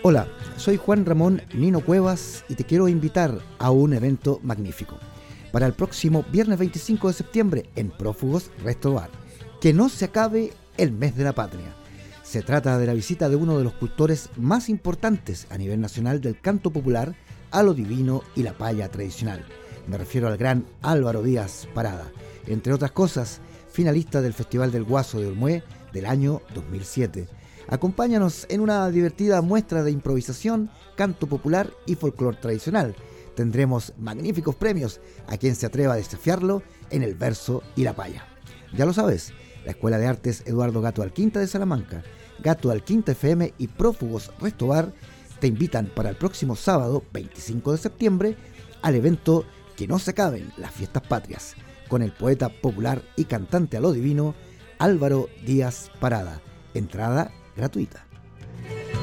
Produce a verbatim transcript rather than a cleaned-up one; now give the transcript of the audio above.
Hola, soy Juan Ramón Nino Cuevas y te quiero invitar a un evento magnífico para el próximo viernes veinticinco de septiembre en Prófugos Resto Bar. Que no se acabe el mes de la patria. Se trata de la visita de uno de los cultores más importantes a nivel nacional del canto popular a lo divino y la paya tradicional. Me refiero al gran Álvaro Díaz Parada, entre otras cosas, finalista del Festival del Guaso de Olmué del año dos mil siete. Acompáñanos en una divertida muestra de improvisación, canto popular y folclore tradicional. Tendremos magníficos premios a quien se atreva a desafiarlo en el verso y la paya. Ya lo sabes, la Escuela de Artes Eduardo Gato Alquinta de Salamanca, Gato Alquinta F M y Prófugos Resto Bar te invitan para el próximo sábado veinticinco de septiembre al evento Que no se acaben las fiestas patrias, con el poeta popular y cantante a lo divino Álvaro Díaz Parada. Entrada gratuita.